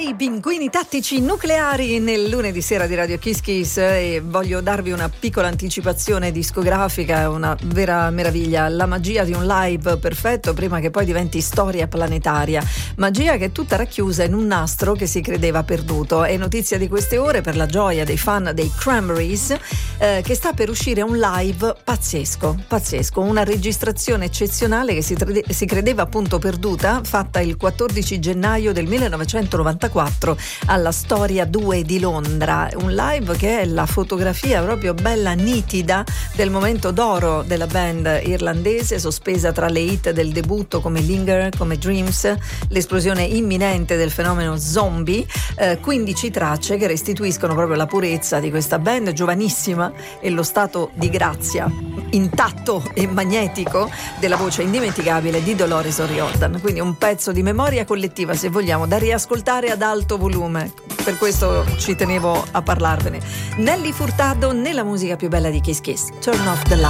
I pinguini tattici nucleari nel lunedì sera di Radio Kiss Kiss, e voglio darvi una piccola anticipazione discografica, una vera meraviglia, la magia di un live perfetto prima che poi diventi storia planetaria, magia che è tutta racchiusa in un nastro che si credeva perduto. È notizia di queste ore, per la gioia dei fan dei Cranberries, che sta per uscire un live pazzesco, una registrazione eccezionale che si credeva appunto perduta, fatta il 14 gennaio del 1994 alla Storia 2 di Londra. Un live che è la fotografia proprio bella nitida del momento d'oro della band irlandese, sospesa tra le hit del debutto come Linger, come Dreams, l'esplosione imminente del fenomeno zombie, 15 tracce che restituiscono proprio la purezza di questa band giovanissima e lo stato di grazia intatto e magnetico della voce indimenticabile di Dolores O'Riordan. Quindi un pezzo di memoria collettiva, se vogliamo, da riascoltare ad alto volume. Per questo ci tenevo a parlarvene. Nelly Furtado nella musica più bella di Kiss Kiss, Turn Off the Light.